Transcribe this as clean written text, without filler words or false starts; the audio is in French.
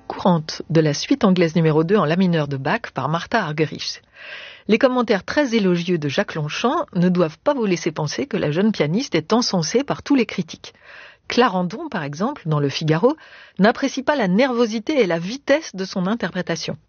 courante de la suite anglaise numéro 2 en la mineur de Bach par Martha Argerich. Les commentaires très élogieux de Jacques Longchamp ne doivent pas vous laisser penser que la jeune pianiste est encensée par tous les critiques. Clarendon, par exemple, dans Le Figaro, n'apprécie pas la nervosité et la vitesse de son interprétation.